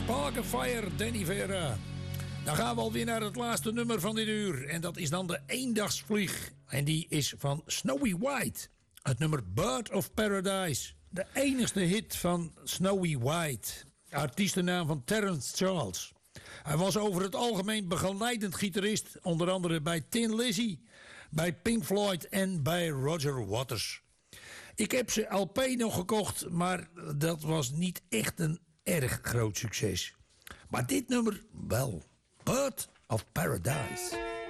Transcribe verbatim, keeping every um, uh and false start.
Spark of Fire, Danny Vera. Dan gaan we alweer naar het laatste nummer van dit uur. En dat is dan de eendagsvlieg. En die is van Snowy White. Het nummer Bird of Paradise. De enigste hit van Snowy White. Artiestennaam van Terence Charles. Hij was over het algemeen begeleidend gitarist. Onder andere bij Tin Lizzy, bij Pink Floyd en bij Roger Waters. Ik heb zijn L P nog gekocht, maar dat was niet echt een erg groot succes. Maar dit nummer wel. Bird of Paradise.